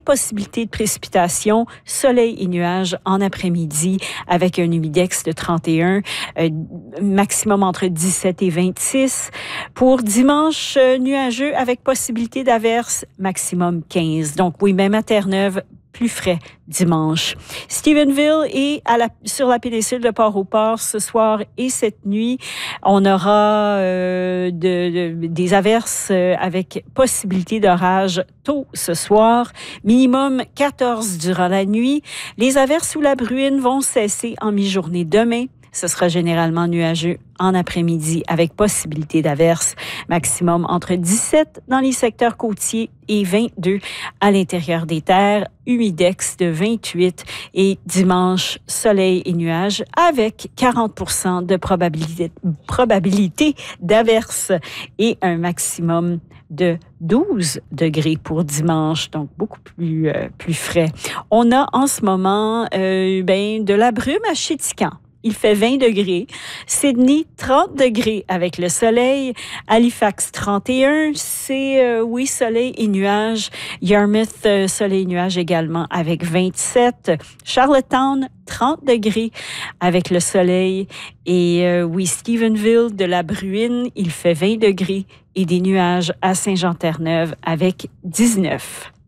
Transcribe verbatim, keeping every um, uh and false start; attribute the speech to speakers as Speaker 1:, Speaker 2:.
Speaker 1: Possibilité de précipitation, soleil et nuages en après-midi avec un humidex de trente et un, euh, maximum entre dix-sept et vingt-six. Pour dimanche, euh, nuageux avec possibilité d'averse, maximum quinze. Donc oui, même à Terre-Neuve, plus frais dimanche. Stephenville et à la, sur la péninsule de Port-au-Port ce soir et cette nuit, on aura euh, de, de, des averses euh, avec possibilité d'orage tôt ce soir, minimum quatorze durant la nuit. Les averses ou la bruine vont cesser en mi-journée demain. Ce sera généralement nuageux en après-midi avec possibilité d'averse, maximum entre dix-sept dans les secteurs côtiers et vingt-deux à l'intérieur des terres, humidex de vingt-huit et dimanche, soleil et nuages avec quarante pour cent de probabilité, probabilité d'averse et un maximum de douze degrés pour dimanche, donc beaucoup plus, euh, plus frais. On a en ce moment euh, ben, de la brume à Chéticamp. Il fait vingt degrés. Sydney, trente degrés avec le soleil. Halifax, trente et un. C'est, euh, oui, soleil et nuages. Yarmouth, euh, soleil et nuages également avec vingt-sept. Charlottetown, trente degrés avec le soleil. Et euh, oui, Stephenville, de la bruine, il fait vingt degrés et des nuages à Saint-Jean-Terre-Neuve avec dix-neuf.